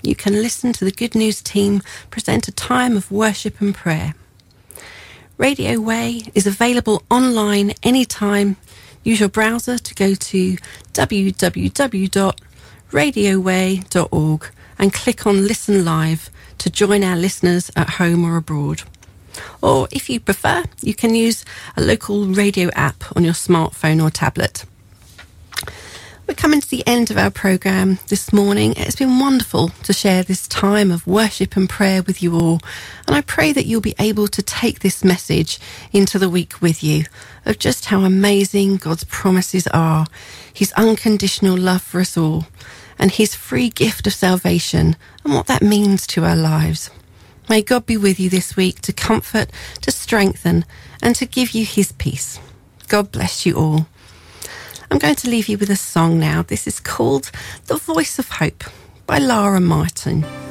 you can listen to the Good News team present a time of worship and prayer. Radio Way is available online anytime. Use your browser to go to www.radioway.org and click on Listen Live to join our listeners at home or abroad. Or if you prefer, you can use a local radio app on your smartphone or tablet. We're coming to the end of our programme this morning. It's been wonderful to share this time of worship and prayer with you all. And I pray that you'll be able to take this message into the week with you of just how amazing God's promises are, his unconditional love for us all, and his free gift of salvation and what that means to our lives. May God be with you this week to comfort, to strengthen, and to give you his peace. God bless you all. I'm going to leave you with a song now. This is called The Voice of Hope by Lara Martin.